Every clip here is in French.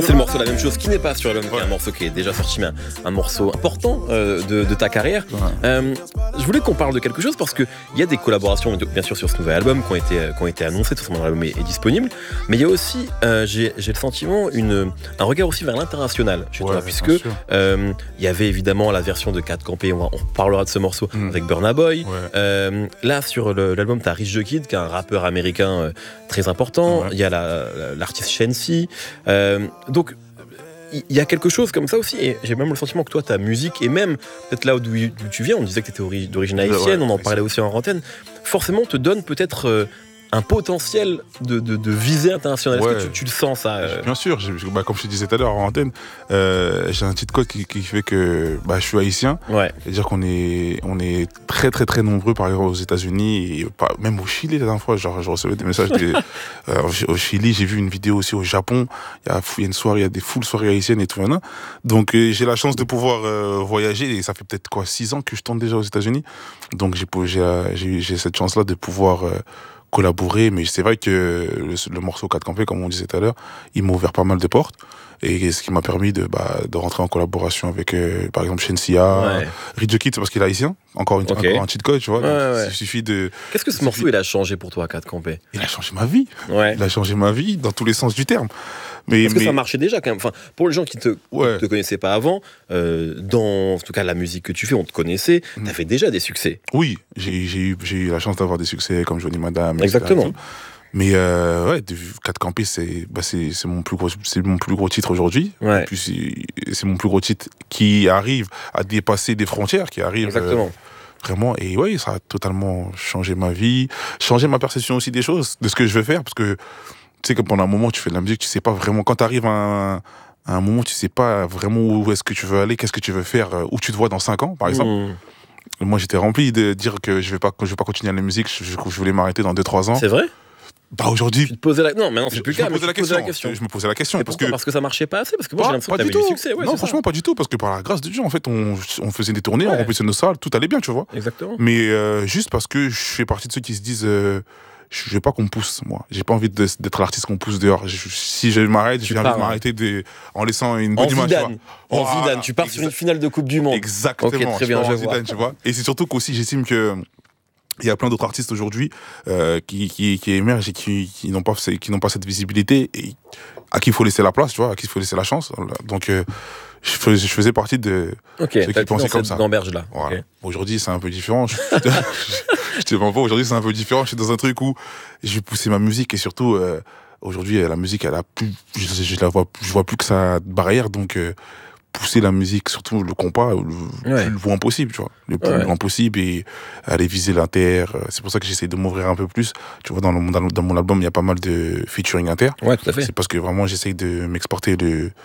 C'est le morceau La Même Chose qui n'est pas sur l'album, qui est un morceau qui est déjà sorti, mais un morceau important de ta carrière. Je voulais qu'on parle de quelque chose parce qu'il y a des collaborations, bien sûr, sur ce nouvel album qui ont été annoncées. Tout simplement, l'album est disponible. Mais il y a aussi, j'ai le sentiment, un regard aussi vers l'international chez toi, puisque il y avait évidemment la version de 4 Campé, on parlera de ce morceau avec Burna Boy. Là, sur l'album, tu as Rich the Kid, qui est un rappeur américain très important. Il y a l'artiste Shensi. Donc, il y a quelque chose comme ça aussi, et j'ai même le sentiment que toi, ta musique, et même peut-être là d'où tu viens, on disait que tu étais d'origine haïtienne, on en parlait aussi en antenne, forcément te donne peut-être un potentiel de visée internationale. Est-ce que tu le sens, ça Bien sûr, comme je te disais tout à l'heure en antenne, j'ai un petit code qui fait que je suis haïtien. C'est-à-dire qu'on est très très très nombreux, par exemple aux États-Unis, et même au Chili la dernière fois, je recevais des messages. Au Chili, j'ai vu une vidéo aussi au Japon. Il y a une soirée, il y a des full soirées haïtiennes et tout maintenant. Donc j'ai la chance de pouvoir voyager, et ça fait peut-être 6 ans que je tourne déjà aux États-Unis. Donc j'ai cette chance-là de pouvoir collaborer, mais c'est vrai que le morceau 4 Campé, comme on disait tout à l'heure, il m'a ouvert pas mal de portes, et ce qui m'a permis de rentrer en collaboration avec par exemple Shensia, Rich the Kid, c'est parce qu'il est haïtien, encore un cheat code, tu vois. Il suffit de... Qu'est-ce que ce morceau il a changé pour toi, 4 Campé? Il a changé ma vie. Il a changé ma vie dans tous les sens du terme. Parce que ça marchait déjà quand même. Enfin, pour les gens qui te connaissaient pas avant, dans en tout cas la musique que tu fais, on te connaissait, t'avais déjà des succès. Oui, j'ai eu la chance d'avoir des succès comme Johnny Madame. Exactement. Etc. Mais 4 Campé, c'est mon plus gros titre aujourd'hui. Et puis c'est mon plus gros titre qui arrive à dépasser des frontières, qui arrive. Exactement. Vraiment, et ça a totalement changé ma vie, changé ma perception aussi des choses, de ce que je veux faire, parce que tu sais que pendant un moment tu fais de la musique, tu sais pas vraiment, quand t'arrives à un moment, tu sais pas vraiment où est-ce que tu veux aller, qu'est-ce que tu veux faire, où tu te vois dans 5 ans par exemple. Moi j'étais rempli de dire que je vais pas continuer à la musique, je voulais m'arrêter dans 2-3 ans. C'est vrai? Aujourd'hui, tu te posais non, maintenant c'est plus le cas, je me posais la question. Parce que ça marchait pas assez, parce que moi j'ai l'impression que t'avais du succès. Non, franchement, pas du tout, parce que par la grâce de Dieu, en fait, on faisait des tournées, on remplissait nos salles, tout allait bien, tu vois. Exactement. Mais juste parce que je fais partie de ceux qui se disent, je veux pas qu'on me pousse, moi. J'ai pas envie d'être l'artiste qu'on pousse dehors. Si je m'arrête, j'ai envie de m'arrêter en laissant une bonne image. En Zidane, tu pars sur une finale de Coupe du Monde. Exactement. Ok, très bien, je vois. Zidane, tu vois. Et c'est surtout qu'aussi, j'estime que il y a plein d'autres artistes aujourd'hui qui émergent et qui n'ont pas cette visibilité, et à qui il faut laisser la place, tu vois, à qui il faut laisser la chance. Donc je faisais partie de ceux qui pensaient comme ça. Gamberge là. Voilà. Aujourd'hui, c'est un peu différent. Je te mens pas, aujourd'hui, c'est un peu différent. Je suis dans un truc où je vais pousser ma musique, et surtout aujourd'hui, la musique, elle a plus, je vois plus que ça barrière, donc pousser la musique, surtout le compas, le plus loin possible, tu vois. Le plus loin possible, et aller viser l'inter. C'est pour ça que j'essaie de m'ouvrir un peu plus. Tu vois, dans mon album, il y a pas mal de featuring inter. Ouais, tout à fait. C'est parce que vraiment, j'essaie de m'exporter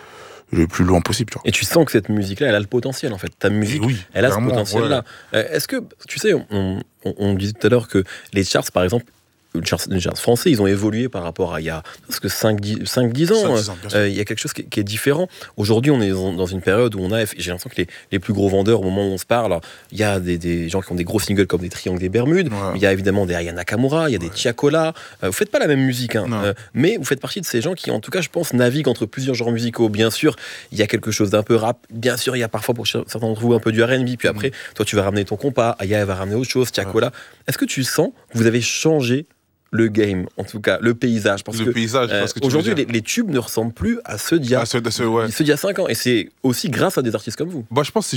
le plus loin possible, tu vois. Et tu sens que cette musique-là, elle a le potentiel, en fait. Ta musique, elle a ce potentiel-là. Est-ce que, tu sais, on disait tout à l'heure que les charts, par exemple, les charts français, ils ont évolué par rapport à il y a presque 5-10 ans. Il y a quelque chose qui est différent. Aujourd'hui, on est dans une période où j'ai l'impression que les plus gros vendeurs, au moment où on se parle, il y a des gens qui ont des gros singles comme des Triangles des Bermudes, il y a évidemment des Aya Nakamura, il y a des Tiakola. Vous faites pas la même musique, mais vous faites partie de ces gens qui, en tout cas, je pense, naviguent entre plusieurs genres musicaux. Bien sûr, il y a quelque chose d'un peu rap. Bien sûr, il y a parfois, pour certains d'entre vous, un peu du R&B. Puis après, toi, tu vas ramener ton compas, Aya va ramener autre chose, Tiakola. Est-ce que tu sens que vous avez changé le game, en tout cas, le paysage, parce que aujourd'hui, les tubes ne ressemblent plus à ceux d'il y a 5 ans, et c'est aussi grâce à des artistes comme vous. Je pense que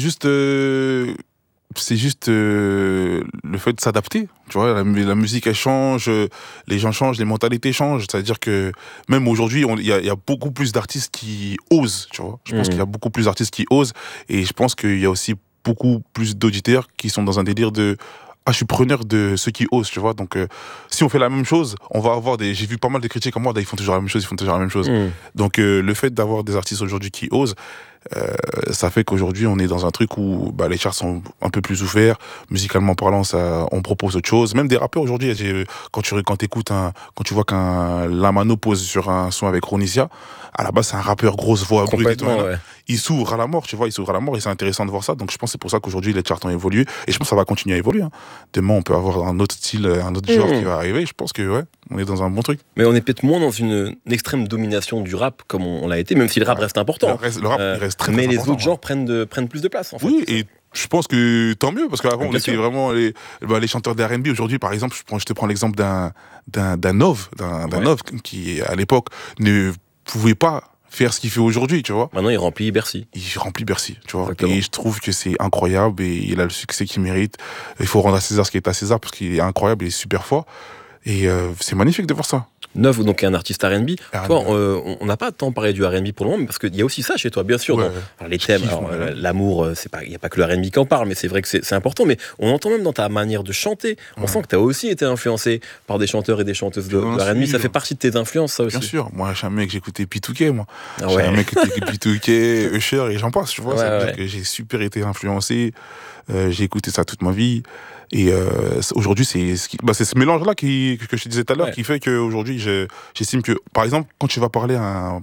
c'est juste le fait de s'adapter, tu vois. La musique, elle change, les gens changent, les mentalités changent. C'est-à-dire que même aujourd'hui, il y a beaucoup plus d'artistes qui osent, tu vois. Je pense qu'il y a beaucoup plus d'artistes qui osent, et je pense qu'il y a aussi beaucoup plus d'auditeurs qui sont dans un délire de je suis preneur de ceux qui osent, tu vois. Donc si on fait la même chose, on va avoir j'ai vu pas mal de critiques comme moi, ils font toujours la même chose. Donc le fait d'avoir des artistes aujourd'hui qui osent, ça fait qu'aujourd'hui on est dans un truc où les charts sont un peu plus ouverts, musicalement parlant, on propose autre chose. Même des rappeurs aujourd'hui, quand tu vois qu'un Lamano pose sur un son avec Ronisia, à la base c'est un rappeur grosse voix brute et tout, il s'ouvre à la mort, tu vois, et c'est intéressant de voir ça. Donc je pense que c'est pour ça qu'aujourd'hui les charts ont évolué, et je pense que ça va continuer à évoluer. Demain on peut avoir un autre style, un autre genre qui va arriver. Je pense que on est dans un bon truc. Mais on est peut-être moins dans une extrême domination du rap comme on l'a été, même si le rap reste important. Le rap il reste très, mais très les important, autres genres prennent plus de place, en fait. Oui, et je pense que tant mieux, parce qu'avant on était vraiment les chanteurs d'R&B. Aujourd'hui, par exemple, je te prends l'exemple d'un Nov, Nov qui à l'époque ne pouvait pas faire ce qu'il fait aujourd'hui, tu vois. Maintenant, il remplit Bercy. Tu vois. Exactement. Et je trouve que c'est incroyable, et il a le succès qu'il mérite. Il faut rendre à César ce qui est à César, parce qu'il est incroyable, il est super fort. Et c'est magnifique de voir ça. Neuf, donc un artiste R&B. Toi, on n'a pas tant parlé du R&B pour le moment, parce qu'il y a aussi ça chez toi, bien sûr. Dans les thèmes, l'amour, il n'y a pas que le R&B qui en parle, mais c'est vrai que c'est important. Mais on entend même dans ta manière de chanter, on sent que tu as aussi été influencé par des chanteurs et des chanteuses de R&B. Ça fait partie de tes influences, ça aussi. Bien sûr. Moi, je suis un mec, j'écoutais P2K, moi. Je suis un mec qui écoutait P2K, Usher, et j'en passe, tu vois. Ça veut dire que j'ai super été influencé. J'ai écouté ça toute ma vie. Et aujourd'hui, c'est ce mélange-là que je te disais tout à l'heure qui fait qu'aujourd'hui, j'estime que, par exemple, quand tu vas parler à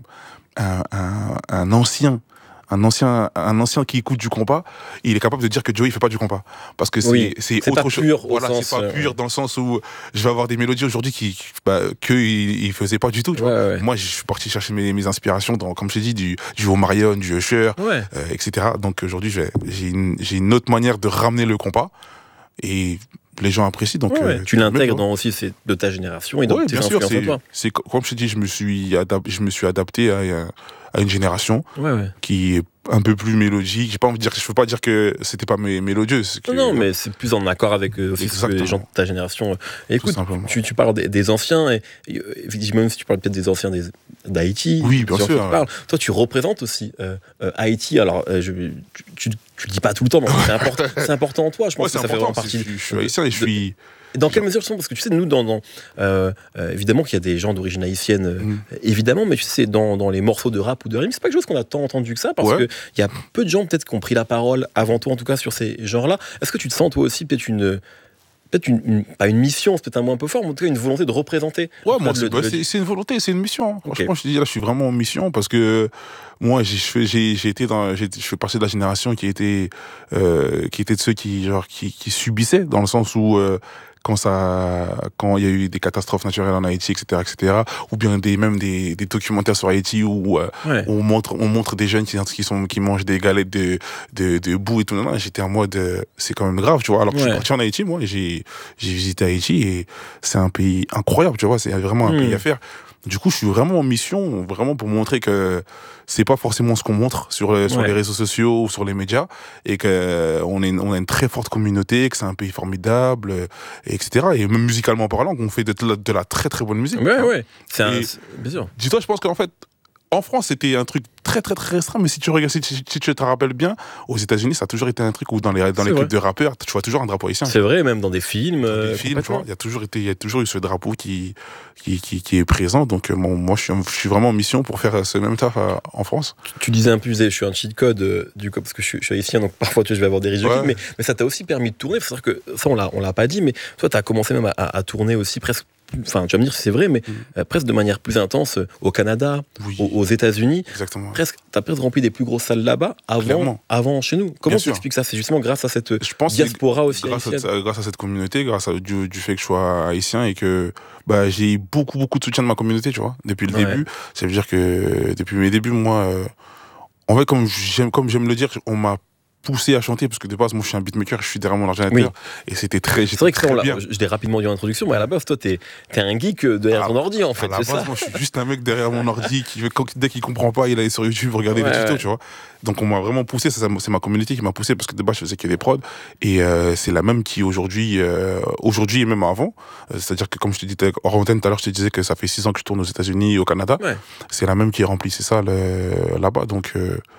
un ancien qui écoute du compas, il est capable de dire que Joey il fait pas du compas, parce que c'est autre chose. Voilà, c'est pas pur dans le sens où je vais avoir des mélodies aujourd'hui qu'il faisait pas du tout. Tu vois. Moi, je suis parti chercher mes inspirations dans, comme je t'ai dit, du Omarion, du Usher, etc. Donc aujourd'hui, j'ai une autre manière de ramener le compas. Et les gens apprécient, donc tu l'intègres dans aussi de ta génération et dans tes influences à toi. C'est comme je te dis, je me suis adapté à une génération qui est un peu plus mélodique. Je peux pas dire que c'était pas mélodieux. Non, mais c'est plus en accord avec aussi ce que les gens de ta génération. Écoute, tu parles des anciens, et effectivement, même si tu parles peut-être des anciens d'Haïti. Oui, bien sûr. Toi, tu représentes aussi Haïti. Alors, tu le dis pas tout le temps, mais c'est important en toi. Je pense que ça fait vraiment partie. Je suis haïtien et je suis. Dans quelle mesure, parce que tu sais, nous, évidemment qu'il y a des gens d'origine haïtienne, évidemment, mais tu sais, dans les morceaux de rap ou de rime, c'est pas quelque chose qu'on a tant entendu que ça, parce que il y a peu de gens peut-être qui ont pris la parole avant toi, en tout cas sur ces genres-là. Est-ce que tu te sens toi aussi peut-être pas une mission, c'est peut-être un mot un peu fort, mais en tout cas une volonté de représenter. Ouais, moi, c'est une volonté, c'est une mission. Franchement, je te dis, là, je suis vraiment en mission, parce que moi, je fais partie de la génération qui était de ceux qui subissaient, dans le sens où, quand il y a eu des catastrophes naturelles en Haïti, etc., ou bien même des documentaires sur Haïti où on montre des jeunes qui mangent des galettes de boue et tout. Non, j'étais en mode, c'est quand même grave, tu vois. Alors que je suis parti en Haïti, moi, j'ai visité Haïti, et c'est un pays incroyable, tu vois. C'est vraiment un pays à faire. Du coup, je suis vraiment en mission, vraiment pour montrer que c'est pas forcément ce qu'on montre sur les réseaux sociaux ou sur les médias, et qu'on a une très forte communauté, que c'est un pays formidable, etc. Et même musicalement parlant, qu'on fait de la très très bonne musique. Ouais. Bien sûr. Dis-toi, je pense qu'en fait, en France, c'était un truc très très très restreint, mais si tu regardes, si tu te rappelles bien, aux États-Unis, ça a toujours été un truc où dans les clips de rappeurs, tu vois toujours un drapeau haïtien. C'est vrai, même dans des films. Tu vois, il y a toujours eu ce drapeau qui est présent. Donc moi, je suis vraiment en mission pour faire ce même taf en France. Tu disais un peu, je suis un cheat code du coup, parce que je suis haïtien, donc parfois je vais avoir des risques, mais ça t'a aussi permis de tourner. C'est-à-dire que ça, on l'a pas dit, mais toi, t'as commencé même à tourner aussi presque. Enfin, tu vas me dire si c'est vrai, mais presque de manière plus intense au Canada, aux États-Unis. Exactement. T'as presque rempli des plus grosses salles là-bas avant chez nous. Comment tu expliques ça? C'est justement grâce à cette diaspora aussi haïtienne. Grâce à cette communauté, grâce du fait que je sois haïtien, et que j'ai eu beaucoup de soutien de ma communauté, tu vois, depuis le début. Ça veut dire que depuis mes débuts, moi, en fait, comme j'aime le dire, on m'a poussé à chanter, parce que de base, moi je suis un beatmaker, je suis derrière mon ordinateur, et c'était très. C'est vrai que je l'ai rapidement dit en introduction, mais à la base, toi, t'es un geek derrière ton ordi, en fait. À la base, moi je suis juste un mec derrière mon ordi dès qu'il comprend pas, il allait sur YouTube regarder des tutos, tu vois. Donc on m'a vraiment poussé, c'est ma communauté qui m'a poussé, parce que de base je faisais que des prods, et c'est la même qui aujourd'hui et même avant, c'est-à-dire que comme je te disais hors antenne tout à l'heure, je te disais que ça fait 6 ans que je tourne aux États-Unis et au Canada, c'est la même qui remplissait ça là-bas, donc.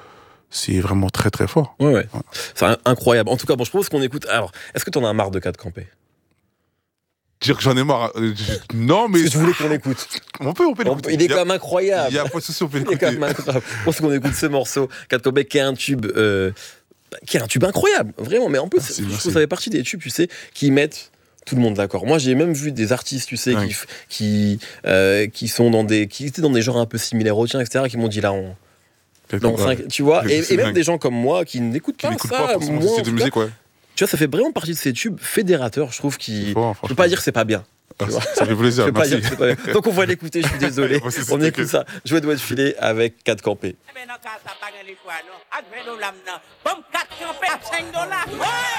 C'est vraiment très très fort. C'est incroyable. En tout cas, je propose qu'on écoute. Alors, est-ce que t'en as marre de 4 campés? dire que j'en ai marre. Non, mais. Est-ce que tu voulais qu'on l'écoute? On peut l'écouter. Il est quand même incroyable. Il y a pas de souci, on peut l'écouter. Il est quand même incroyable. Je pense qu'on écoute ce morceau, Kat Cobain, qui est un tube incroyable, vraiment. Mais en plus, je trouve que ça fait partie des tubes, tu sais, qui mettent tout le monde d'accord. Moi, j'ai même vu des artistes, tu sais, qui étaient dans des genres un peu similaires aux tiens, etc., qui m'ont dit là, tu vois, et même des gens comme moi qui n'écoutent pas ça, moi, de musique, ouais. Tu vois, ça fait vraiment partie de ces tubes fédérateurs, je trouve, qui. Je peux pas dire que c'est pas bien. Ça fait plaisir, je peux pas dire que c'est pas bien. Donc on va l'écouter, je suis désolé. On écoute ça. Jouet doit filer avec 4 campés.